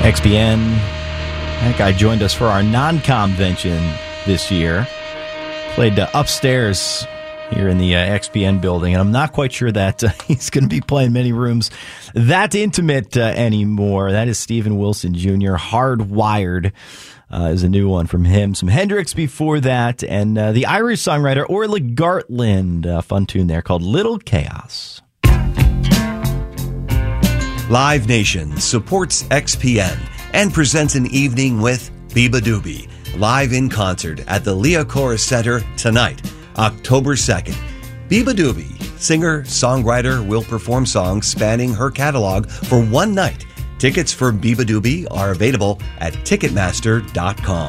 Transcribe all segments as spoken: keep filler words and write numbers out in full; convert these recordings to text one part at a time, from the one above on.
X P N. That guy joined us for our non-convention this year. Played uh, upstairs here in the uh, X P N building, and I'm not quite sure that uh, he's going to be playing many rooms that intimate uh, anymore. That is Steven Wilson Junior Hardwired uh, is a new one from him. Some Hendrix before that, and uh, the Irish songwriter Orla Gartland. A fun tune there called Little Chaos. Live Nation supports X P N and presents an evening with Biba Doobie, live in concert at the Liacouras Center tonight, October second. Biba Doobie, singer-songwriter, will perform songs spanning her catalog for one night. Tickets for Biba Doobie are available at Ticketmaster dot com.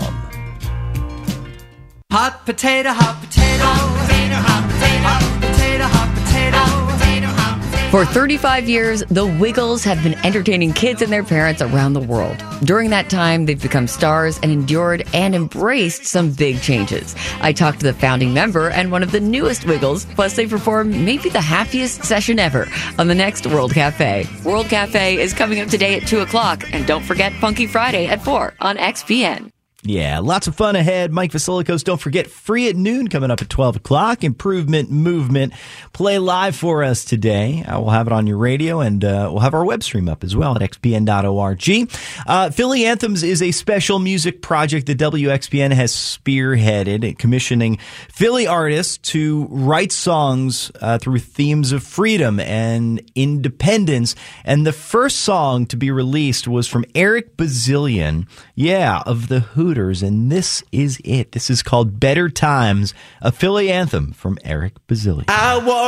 Hot potato, hot potato, hot potato, hot potato, hot potato, hot potato, hot potato, hot potato. For thirty-five years, the Wiggles have been entertaining kids and their parents around the world. During that time, they've become stars and endured and embraced some big changes. I talked to the founding member and one of the newest Wiggles, plus they performed maybe the happiest session ever on the next World Cafe. World Cafe is coming up today at two o'clock, and don't forget Funky Friday at four on X P N. Yeah, lots of fun ahead. Mike Vasilikos, don't forget, Free at Noon coming up at twelve o'clock. Improvement Movement play live for us today. Uh, we'll have it on your radio, and uh, we'll have our web stream up as well at x p n dot org. Uh, Philly Anthems is a special music project that W X P N has spearheaded, commissioning Philly artists to write songs uh, through themes of freedom and independence. And the first song to be released was from Eric Bazillion, yeah, of the Hooters. And this is it. This is called Better Times, a Philly anthem from Eric Bazillion. I want